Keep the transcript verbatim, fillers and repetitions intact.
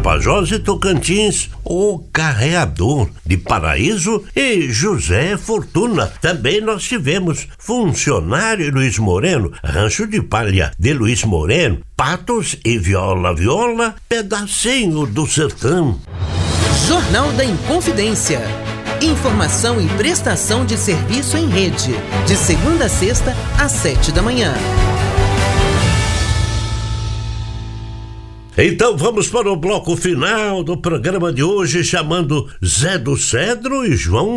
Tapajós e Tocantins, o Carreador de Paraíso e José Fortuna. Também nós tivemos Funcionário Luiz Moreno, Rancho de Palha de Luiz Moreno, Patos e Viola Viola, Pedacinho do Sertão. Jornal da Inconfidência. Informação e prestação de serviço em rede. De segunda a sexta, às sete da manhã. Então vamos para o bloco final do programa de hoje, chamando Zé do Cedro e João